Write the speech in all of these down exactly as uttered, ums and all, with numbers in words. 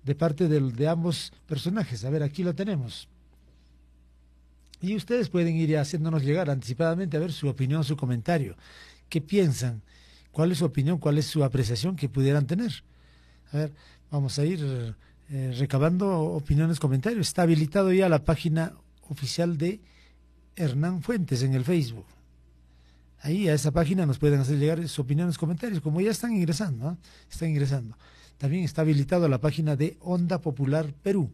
de parte de, de ambos personajes. A ver, aquí lo tenemos. Y ustedes pueden ir haciéndonos llegar anticipadamente a ver su opinión, su comentario. ¿Qué piensan? ¿Cuál es su opinión? ¿Cuál es su apreciación que pudieran tener? A ver, vamos a ir eh, recabando opiniones, comentarios. Está habilitado ya la página oficial de Hernán Fuentes en el Facebook. Ahí a esa página nos pueden hacer llegar sus opiniones, comentarios, como ya están ingresando, ¿eh? Están ingresando. También está habilitado la página de Onda Popular Perú.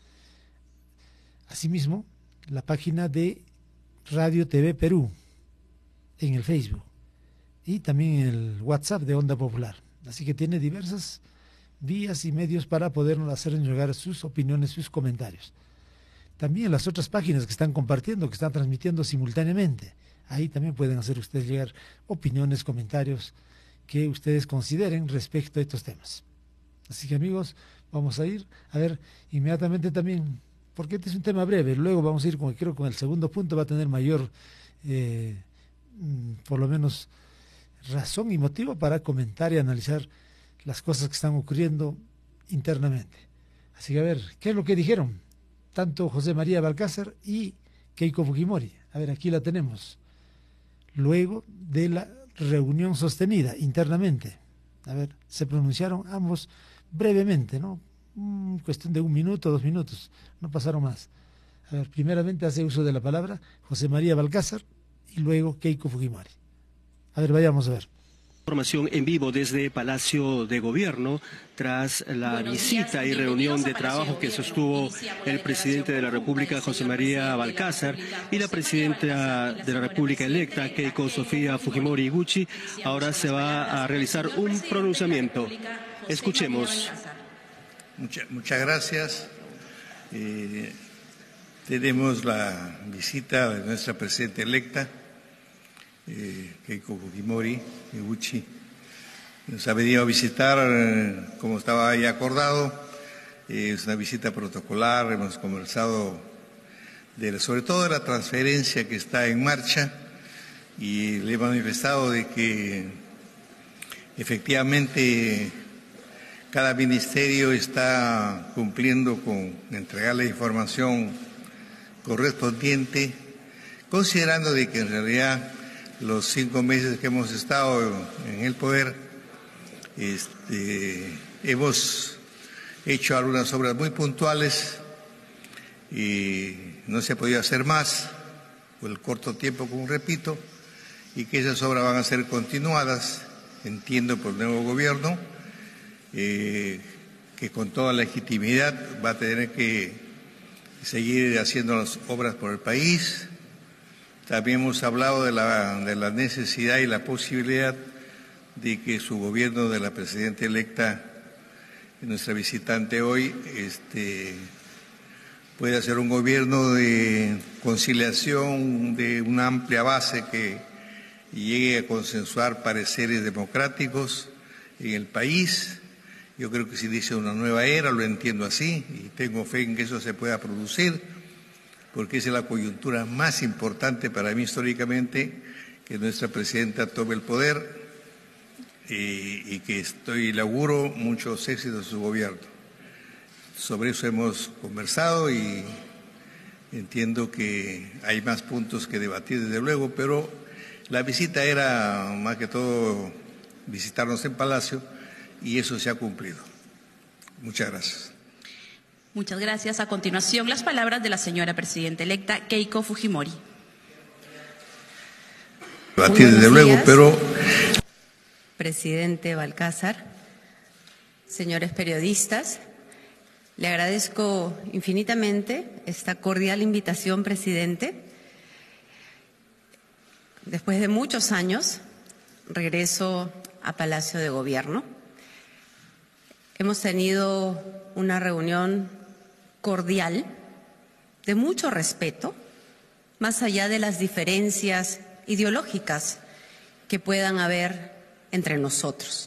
Asimismo, la página de Radio T V Perú en el Facebook y también el WhatsApp de Onda Popular. Así que tiene diversas vías y medios para podernos hacer llegar sus opiniones, sus comentarios. También las otras páginas que están compartiendo, que están transmitiendo simultáneamente. Ahí también pueden hacer ustedes llegar opiniones, comentarios que ustedes consideren respecto a estos temas. Así que amigos, vamos a ir a ver inmediatamente también, porque este es un tema breve, luego vamos a ir con, creo con el segundo punto, va a tener mayor, eh, por lo menos, razón y motivo para comentar y analizar las cosas que están ocurriendo internamente. Así que a ver, ¿qué es lo que dijeron? Tanto José María Balcázar y Keiko Fujimori. A ver, aquí la tenemos. Luego de la reunión sostenida internamente. A ver, se pronunciaron ambos brevemente, ¿no? Mm, cuestión de un minuto, dos minutos, no pasaron más. A ver, primeramente hace uso de la palabra José María Balcázar y luego Keiko Fujimori. A ver, vayamos a ver. Información en vivo desde Palacio de Gobierno tras la visita y reunión de trabajo que sostuvo el presidente de la República, José María Balcázar, y la presidenta de la República electa, Keiko Sofía Fujimori Iguchi. Ahora se va a realizar un pronunciamiento. Escuchemos. Mucha, muchas gracias. Eh, tenemos la visita de nuestra presidenta electa, Eh, Keiko Fujimori Iguchi. Nos ha venido a visitar, eh, como estaba ya acordado. Eh, es una visita protocolar. Hemos conversado de, sobre todo de la transferencia que está en marcha, y le he manifestado de que efectivamente cada ministerio está cumpliendo con entregar la información correspondiente, considerando de que en realidad los cinco meses que hemos estado en el poder, este, hemos hecho algunas obras muy puntuales y no se ha podido hacer más por el corto tiempo, como repito, y que esas obras van a ser continuadas, entiendo, por el nuevo gobierno, eh, que con toda legitimidad va a tener que seguir haciendo las obras por el país. También hemos hablado de la, de la necesidad y la posibilidad de que su gobierno, de la presidenta electa, nuestra visitante hoy, este, pueda ser un gobierno de conciliación, de una amplia base que llegue a consensuar pareceres democráticos en el país. Yo creo que se dice una nueva era, lo entiendo así, y tengo fe en que eso se pueda producir, porque esa es la coyuntura más importante para mí históricamente, que nuestra presidenta tome el poder y, y que estoy, le auguro muchos éxitos a su gobierno. Sobre eso hemos conversado y entiendo que hay más puntos que debatir desde luego, pero la visita era más que todo visitarnos en Palacio y eso se ha cumplido. Muchas gracias. Muchas gracias. A continuación, las palabras de la señora presidenta electa, Keiko Fujimori. Debatir desde luego, pero... Presidente Balcázar, señores periodistas, le agradezco infinitamente esta cordial invitación, presidente. Después de muchos años, regreso a Palacio de Gobierno. Hemos tenido una reunión cordial, de mucho respeto, más allá de las diferencias ideológicas que puedan haber entre nosotros.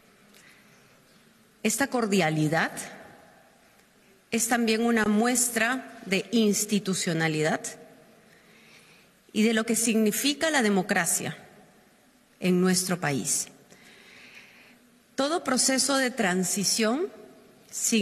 Esta cordialidad es también una muestra de institucionalidad y de lo que significa la democracia en nuestro país. Todo proceso de transición significa